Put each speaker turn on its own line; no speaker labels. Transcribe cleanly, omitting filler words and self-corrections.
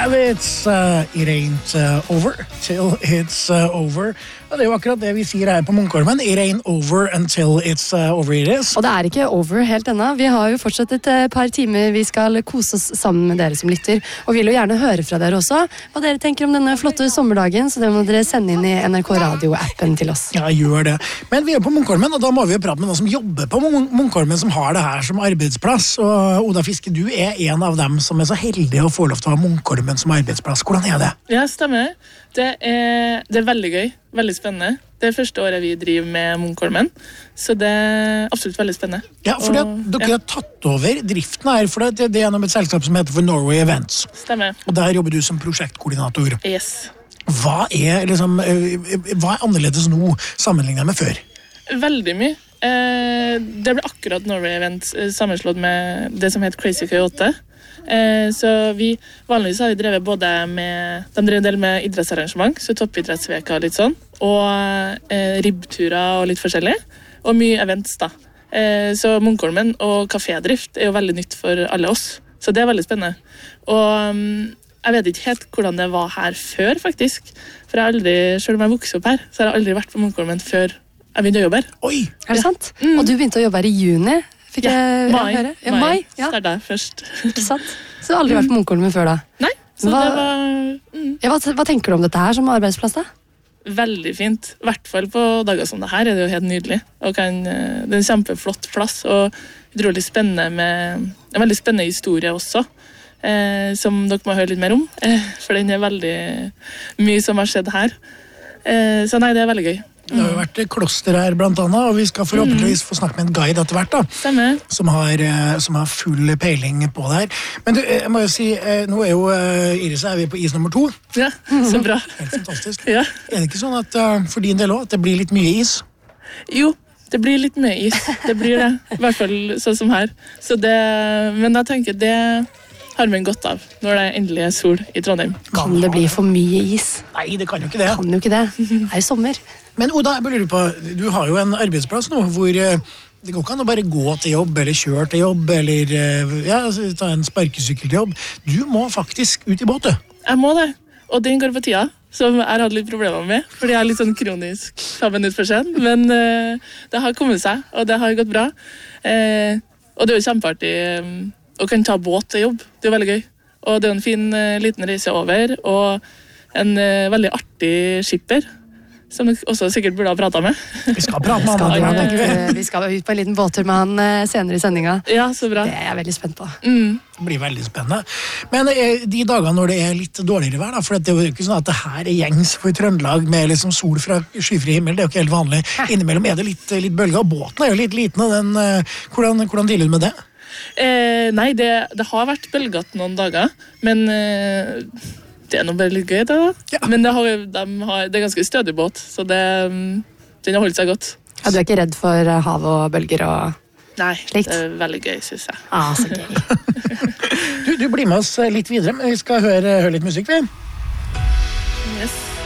have it ain't over till it's over. Og det jo akkurat det vi sier her på Munkholmen. It ain't over until it's over, Iris.
Og det ikke over helt ennå. Vi har jo fortsatt et par timer vi skal kose oss sammen med dere som lytter. Og vi vil jo gjerne høre fra dere også hva dere tenker om denne flotte sommerdagen, så det må dere sende inn i NRK Radio-appen til oss.
Ja, gjør det. Men vi på Munkholmen, og da må vi jo prate med noen som jobber på Munkholmen, som har det her som arbeidsplass. Og Oda Fiske, du en av dem som så heldige å få lov til å ha Munkholmen som arbeidsplass. Hvordan det?
Ja, stemmer. Det er veldig gøy, veldig spennende. Det første året vi driver med Munkholmen, så det absolutt veldig spennende.
Ja, for dere har tatt over driften her, for det gjennom et selskap som heter for Norway Events.
Stemmer.
Og der jobber du som prosjektkoordinator.
Yes.
Hva annerledes nå sammenlignet med før?
Veldig mye. Det ble akkurat Norway Events sammenslått med det som heter Crazy Coyote. Så vi vanligvis har vi drevet både med de drev en del med idrettsarrangement, så toppidrettsveka og litt sånn, og ribbturer og litt forskjellig, og mye events da. Så Munkholmen og kafédrift jo veldig nytt for alle oss, så det veldig spennende. Og jeg vet ikke helt hvordan det var her før faktisk, for jeg har aldri, selv om jeg vokste opp her, så har jeg aldri vært på Munkholmen før jeg begynte å jobbe her.
Oi!
Det sant? Og du begynte å jobbe her i juni? Fikk jeg høre? Mai. Ja.
Startet jeg først.
Ikke sant? Så du har aldri vært på Munkholmen før da?
Nei, så det var...
Hva tenker du om dette her som arbeidsplass da?
Veldig fint. I hvert fall på dager som det her det jo helt nydelig. Og det en kjempeflott plass, og utrolig spennende med en veldig spennende historie også, som dere må høre litt mer om, for den veldig mye som har skjedd her. Så nei, det veldig gøy.
Det har jo vært kloster her blant annet, og vi skal forhåpentligvis få snakke med en guide etter hvert da, som har full peiling på det her. Men du, jeg må jo si, nå jo Iris vi på is nummer 2.
Ja, så bra.
Helt fantastisk.
Ja.
Det ikke sånn at for din del også, at det blir litt mye is?
Jo, det blir litt mye is. Det blir det, i hvert fall sånn som her. Så men jeg tenker det har vi godt av når det endelig sol i Trondheim.
Kan det bli for mye is?
Nei, det kan jo ikke det.
Kan jo ikke det. Det jo sommer.
Men Oda, jeg lurer på, du har jo en arbeidsplass nå, hvor det går ikke an å bare gå til jobb, eller kjøre til jobb, eller ta en sparkesykkel til jobb. Du må faktisk ut i båt, du.
Jeg må det, og den går på tida, som jeg har hatt litt problemer med, fordi jeg er litt sånn kronisk 5 minutter for sent, men det har kommet seg, og det har gått bra. Og det jo kjempeartig å kunne ta båt til jobb, det veldig gøy. Og det jo en fin liten reise over, og en veldig artig skipper, som du også sikkert burde ha pratet med.
Vi skal prate med han.
Vi skal ut på en liten båttur med han senere i sendingen.
Ja, så bra.
Det jeg veldig spent på.
Det blir veldig spennende. Men de dagene når det litt dårligere vær, da, for det jo ikke sånn at det her gjengs for Trøndelag med liksom sol fra skyfri himmel, det jo ikke helt vanlig. Innimellom det litt bølger, og båten jo litt liten, og hvordan deler du med det?
Nei, det har vært bølget noen dager, men... Det noe bare litt gøy, det da. Ja. Men det ganske stødig båt, så den har holdt seg godt.
Ja, du ikke redd for hav og bølger og slikt?
Nei, det veldig gøy, synes jeg.
Så gøy.
Du blir med oss litt videre, men vi skal høre litt musikk, vi.
Yes.